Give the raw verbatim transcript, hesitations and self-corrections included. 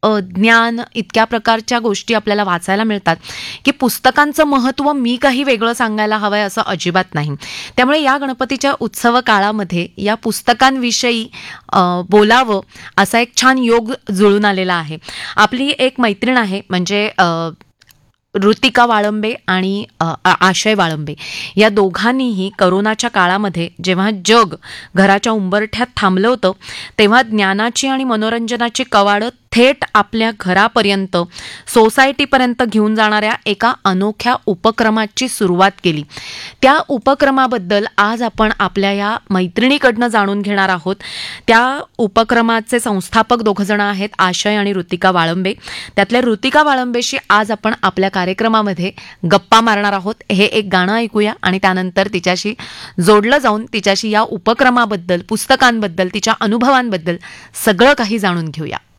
अ, ज्ञान, इतक्या प्रकारच्या गोष्टी आपल्याला वाचायला मिळतात की पुस्तकांचं महत्त्व मी काही वेगळं सांगायला हवं आहे असं अजिबात नाही. त्यामुळे या गणपतीच्या उत्सव काळामध्ये या पुस्तकांविषयी अ, बोलावं असा एक छान योग जुळून आलेला आहे. आपली एक मैत्रीण आहे, म्हणजे अ, ऋतिका वाळंबे आणि अ, आ- आशय वाळंबे या दोघांनीही करोनाच्या काळामध्ये जेव्हा जग घराच्या उंबरठ्यात थांबलं होतं, तेव्हा ज्ञानाची आणि मनोरंजनाची कवाडं थेट आपल्या घरापर्यंत, सोसायटीपर्यंत घेऊन जाणाऱ्या एका अनोख्या उपक्रमाची सुरुवात केली. त्या उपक्रमाबद्दल आज आपण आपल्या या मैत्रिणीकडनं जाणून घेणार आहोत. त्या उपक्रमाचे संस्थापक दोघंजण आहेत, आशय आणि ऋतिका वाळंबे. त्यातल्या ऋतिका वाळंबेशी आज आपण आपल्या कार्यक्रमामध्ये गप्पा मारणार आहोत. हे एक गाणं ऐकूया आणि त्यानंतर तिच्याशी जोडलं जाऊन तिच्याशी या उपक्रमाबद्दल, पुस्तकांबद्दल, तिच्या अनुभवांबद्दल सगळं काही जाणून घेऊया.